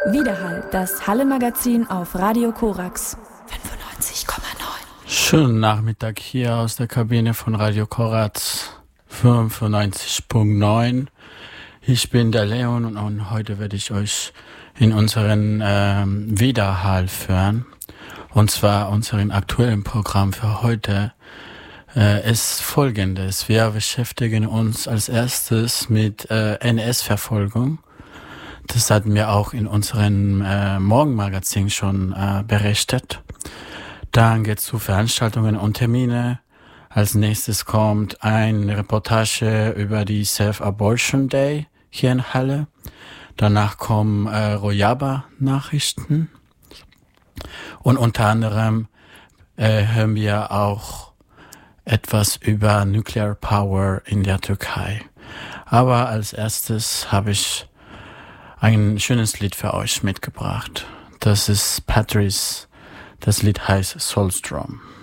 Widerhall, das Halle-Magazin auf Radio Korax 95,9. Schönen Nachmittag hier aus der Kabine von Radio Korax 95,9. Ich bin der Leon und heute werde ich euch in unseren Widerhall führen. Und zwar unseren aktuellen Programm für heute ist folgendes. Wir beschäftigen uns als erstes mit NS-Verfolgung. Das hatten wir auch in unserem Morgenmagazin schon berichtet. Dann geht's zu Veranstaltungen und Termine. Als nächstes kommt eine Reportage über die Self-Abortion Day hier in Halle. Danach kommen Rojava-Nachrichten. Und unter anderem hören wir auch etwas über Nuclear Power in der Türkei. Aber als erstes habe ich ein schönes Lied für euch mitgebracht. Das ist Patrice. Das Lied heißt Soulstrom.